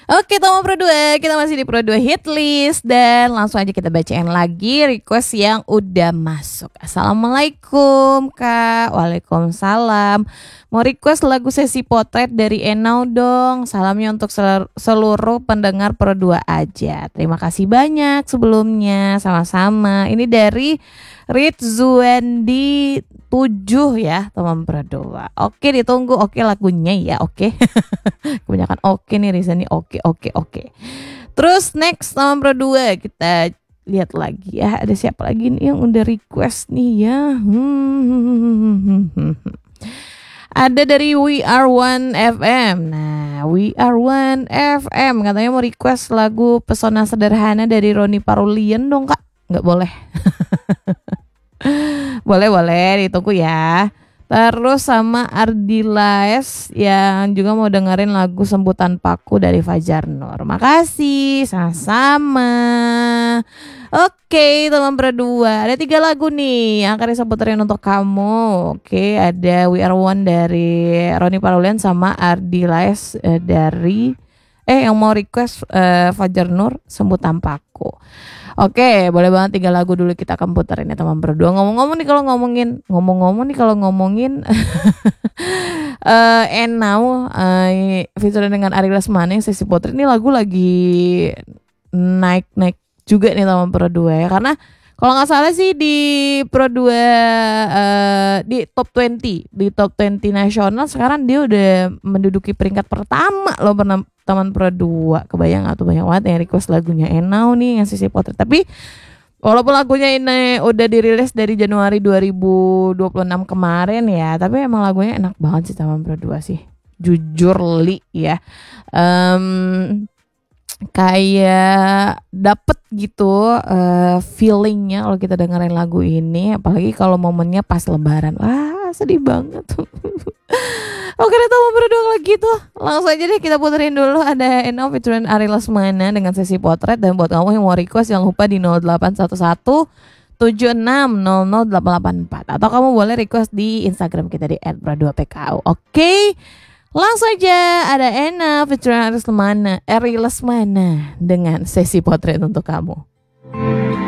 Oke, Tomo Pro 2, kita masih di Pro 2 Hit List dan langsung aja kita bacain lagi request yang udah masuk. Assalamualaikum Kak. Waalaikumsalam. Mau request lagu Sesi Potret dari Enau dong. Salamnya untuk seluruh pendengar Pro 2 aja. Terima kasih banyak sebelumnya. Sama-sama. Ini dari Ritzuendi 7 ya, teman Pro 2. Oke, ditunggu. Oke, lagunya ya. Oke. Kebanyakan oke nih Riza nih. Oke. Terus next teman Pro 2 kita lihat lagi ya. Ada siapa lagi nih yang udah request nih ya. Ada dari We Are One FM. Nah, We Are One FM katanya mau request lagu Pesona Sederhana dari Roni Parulian dong Kak. Nggak boleh. Boleh ditunggu ya. Terus sama Ardilaes yang juga mau dengerin lagu Sembutan Paku dari Fajar Nur. Makasih, sama-sama. Oke, teman berdua. Ada 3 lagu nih yang akan saya puterin untuk kamu. Oke, ada We Are One dari Roni Parulian sama Ardilaes dari yang mau request Fajar Nur Sembutan Paku. Oke, boleh banget 3 lagu dulu kita akan puterin ya teman berdua. Ngomong-ngomong nih kalau ngomongin Enau featuring dengan Ari Lesmana Sesi Potret ini lagu lagi naik juga nih teman berdua ya. Karena kalau nggak salah sih di Pro 2 di top 20 nasional sekarang dia udah menduduki peringkat pertama loh teman Pro 2. Kebayang atau banyak banget yang request lagunya Enau nih yang Sesi Potret. Tapi walaupun lagunya ini udah dirilis dari Januari 2026 kemarin ya, tapi emang lagunya enak banget sih teman Pro 2 sih. Jujur li ya. Kayak dapet gitu feelingnya kalau kita dengerin lagu ini, apalagi kalau momennya pas lebaran. Wah, sedih banget. Oke deh teman berdua kalau gitu langsung aja deh kita puterin dulu. Ada Enau featuring Ari Lesmana dengan Sesi Potret. Dan buat kamu yang mau request jangan lupa di 0811 76000884 atau kamu boleh request di Instagram kita di @pro2pku. Oke, langsung aja ada Enau featuring Ari Lesmana dengan Sesi Potret untuk kamu.